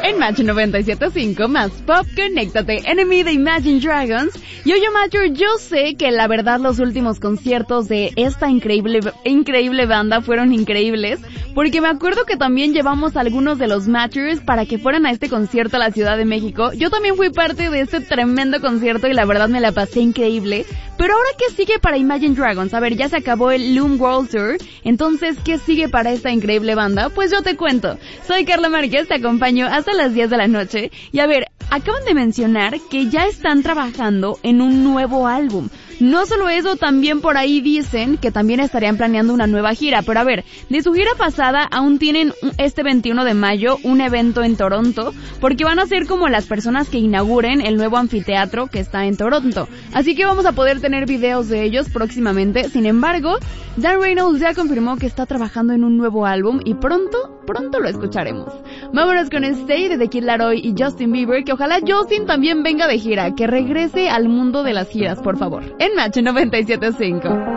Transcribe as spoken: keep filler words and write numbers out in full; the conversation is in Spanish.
En Match noventa y siete punto cinco, más pop, conéctate, Enemy de Imagine Dragons. Y oye, Macho, yo sé que la verdad los últimos conciertos de esta increíble, increíble banda fueron increíbles, porque me acuerdo que también llevamos a algunos de los Matchers para que fueran a este concierto a la Ciudad de México. Yo también fui parte de este tremendo concierto y la verdad me la pasé increíble. Pero ahora, ¿qué sigue para Imagine Dragons? A ver, ya se acabó el Loom World Tour, entonces, ¿qué sigue para esta increíble banda? Pues yo te cuento. Soy Carla Márquez, te acompaño hasta las diez de la noche. Y a ver, acaban de mencionar que ya están trabajando en un nuevo álbum. No solo eso, también por ahí dicen que también estarían planeando una nueva gira. Pero a ver, de su gira pasada aún tienen este veintiuno de mayo un evento en Toronto, porque van a ser como las personas que inauguren el nuevo anfiteatro que está en Toronto. Así que vamos a poder tener videos de ellos próximamente. Sin embargo, Dan Reynolds ya confirmó que está trabajando en un nuevo álbum y pronto, pronto lo escucharemos. Vámonos con Stay de The Kid Laroi y Justin Bieber, que ojalá Justin también venga de gira, que regrese al mundo de las giras, por favor. En Match noventa y siete punto cinco.